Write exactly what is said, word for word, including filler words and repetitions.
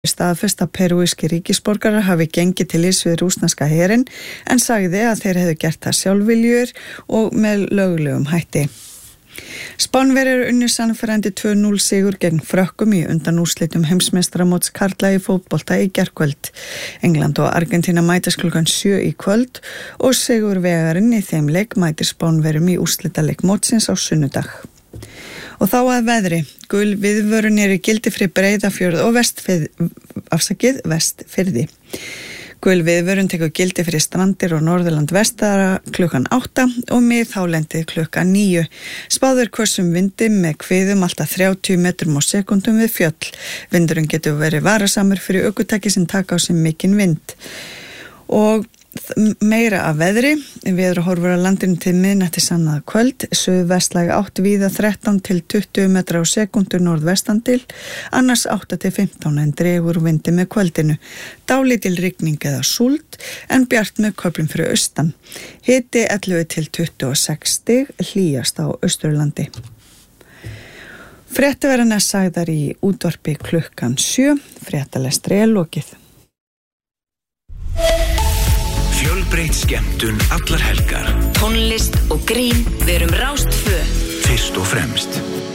staðfest að perúískir ríkisborgarar hafi gengið til liðs við rússneska herinn en sagði að þeir hefðu gert það sjálfviljugir og með löglegum hætti. Spánverjar unnu sannfærandi tvö núll sigur gegn Frökkum í undanúrslitum heimsmeistaramóts karla í fótbolta í gærkvöld. England og Argentína mætast klukkan sjö í kvöld og sigurvegarinn í þeim leik mætir Spánverjum í úrslitaleik mótsins á sunnudag. Og þá að veðri, gul viðvörun er í gildi fyrir Breiðafjörð og vestfið, afsakið vestfirði. Gul viðvörun tekur gildi fyrir Strandir og Norðurland vestara klukkan átta og miðhálendið klukkan níu. Spáður hvössum vindi með hviðum alltaf þrjátíu metrum á sekúndum við fjöll. Vindurinn getur verið varasamur fyrir ökutæki sem taka á sig mikinn vind. Og meira af veðri, veðurhorfur á landinu til miðnætti sannaða kvöld, suðvestlæg átt víða þrettán til tuttugu metra á sekúndu norðvestan til, annars átta til fimmtán en dregur vindi með kvöldinu. Dálítil rigning eða súld en bjart með köflum fyrir austan. Hiti ellefu til tuttugu og sex stig, hlýjast á Austurlandi. Fréttaverðarnar sagðar í útvarpi klukkan sjö, fréttalestri er lokið. Fjölbreytt skemmtun allar helgar. Tónlist og grín, við erum Rás tvö. Fyrst og fremst.